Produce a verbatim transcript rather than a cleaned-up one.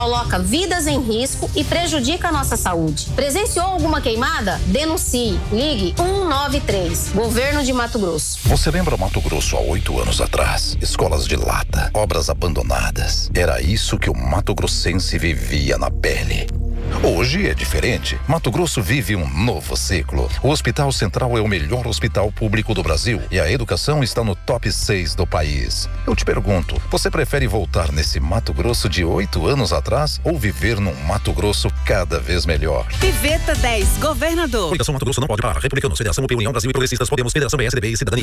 coloca vidas em risco e prejudica a nossa saúde. Presenciou alguma queimada? Denuncie. Ligue um nove três. Governo de Mato Grosso. Você lembra Mato Grosso há oito anos atrás? Escolas de lata, obras abandonadas. Era isso que o mato-grossense vivia na pele. Hoje é diferente. Mato Grosso vive um novo ciclo. O Hospital Central é o melhor hospital público do Brasil e a educação está no top seis do país. Eu te pergunto, você prefere voltar nesse Mato Grosso de oito anos atrás ou viver num Mato Grosso cada vez melhor? Piveta dez, governador. Coligação Mato Grosso não pode parar. Republicanos, Federação U P, União Brasil e Progressistas, Podemos, Federação B S D B e Cidadania.